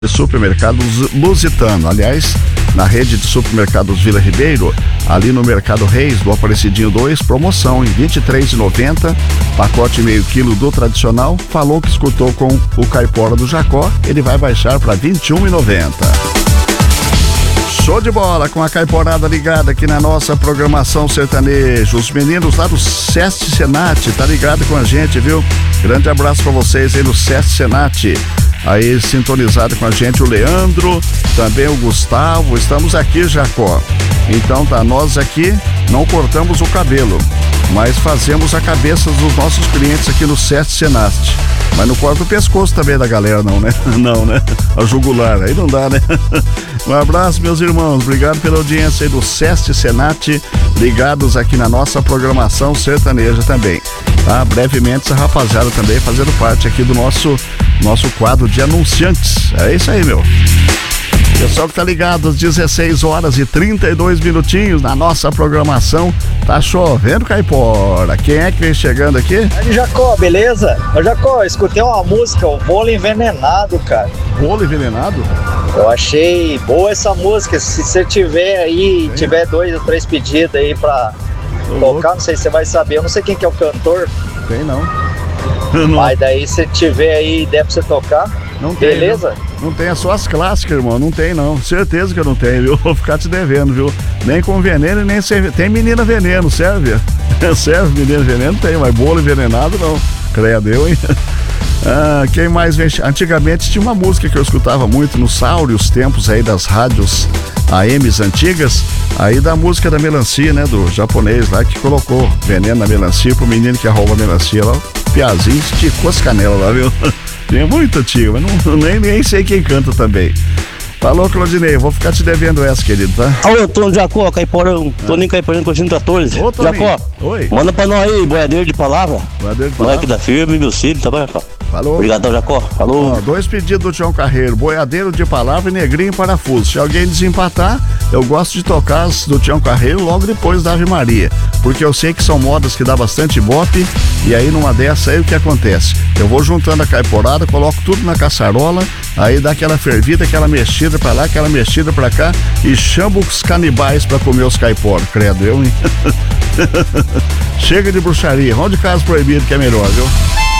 Supermercados Lusitano, aliás, na rede de supermercados Vila Ribeiro, ali no Mercado Reis, do Aparecidinho 2, promoção em R$ 23,90, pacote meio quilo do tradicional. Falou que escutou com o Caipora do Jacó, ele vai baixar para R$ 21,90. Show de bola, com a Caiporada ligada aqui na nossa programação sertaneja. Os meninos lá do SESC Senat, tá ligado com a gente, viu? Grande abraço pra vocês aí no SESC Senat. Aí sintonizado com a gente o Leandro, também o Gustavo. Estamos aqui, Jacó. Então tá, nós aqui não cortamos o cabelo, mas fazemos a cabeça dos nossos clientes aqui no SESC Senat. Mas não corta o pescoço também da galera, não, né? Não, né? A jugular, aí não dá, né? Um abraço, meus irmãos. Obrigado pela audiência aí do SESC Senat, ligados aqui na nossa programação sertaneja também. Tá? Brevemente, essa rapaziada também fazendo parte aqui do nosso quadro de anunciantes. É isso aí, meu. Pessoal que tá ligado às 16 horas e 32 minutinhos na nossa programação. Tá chovendo, Caipora. Quem é que vem chegando aqui? Aí, Jacó, beleza? Ô, Jacó, escutei uma música, o Bolo Envenenado, cara. Bolo Envenenado? Eu achei boa essa música. Se você tiver aí, tiver 2 ou 3 pedidos aí pra tocar, não sei se você vai saber. Eu não sei quem que é o cantor. Tem não. Mas daí se tiver aí, der pra você tocar. Não tem, beleza? Não tem, é só as clássicas, irmão. Não tem, não. Certeza que eu não tenho, viu? Vou ficar te devendo, viu? Nem com veneno e nem cerveja. Tem menina veneno, serve? Serve menina veneno? Tem, mas bolo envenenado não. Credo, eu, hein? Quem mais vem? Antigamente tinha uma música que eu escutava muito nos áureos tempos aí das rádios AMs antigas, aí da música da melancia, né? Do japonês lá que colocou veneno na melancia pro menino que arroba a melancia lá. O piazinho esticou as canelas lá, viu? É muito antigo, mas nem sei quem canta também. Falou, Claudinei, vou ficar te devendo essa, querido, tá? Alô, Toninho Jacó, Caiporão, Toninho Caiporão, Continho Tratores. Ô, Toninho. Jacó, oi. Manda pra nós aí, boiadeiro de palavra. Boiadeiro de Nós palavra. aqui da firma, meu filho, tá bom, Jacó? Falou. Obrigadão, Jacó. Falou. 2 pedidos do Tião Carreiro, boiadeiro de palavra e negrinho em parafuso. Se alguém desempatar, eu gosto de tocar as do Tião Carreiro logo depois da Ave Maria, porque eu sei que são modas que dá bastante ibope, e aí numa dessa aí o que acontece? Eu vou juntando a caiporada, coloco tudo na caçarola, aí dá aquela fervida, aquela mexida pra lá, aquela mexida pra cá, e chamo os canibais pra comer os caiporas, credo eu, hein? Chega de bruxaria, vamos de caso proibido que é melhor, viu?